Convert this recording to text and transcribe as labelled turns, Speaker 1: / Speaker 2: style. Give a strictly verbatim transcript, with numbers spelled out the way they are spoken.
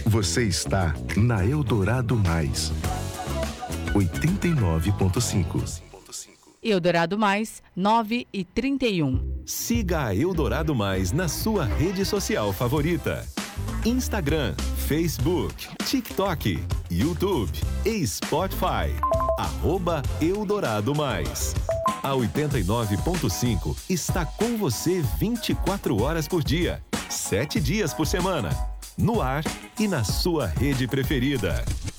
Speaker 1: Você está na Eldorado Mais, oitenta e nove ponto cinco.
Speaker 2: Eldorado Mais, nove e trinta e um.
Speaker 3: Siga a Eldorado Mais na sua rede social favorita. Instagram, Facebook, TikTok, YouTube e Spotify. Arroba Eldorado Mais. A oitenta e nove ponto cinco está com você vinte e quatro horas por dia, sete dias por semana. No ar e na sua rede preferida.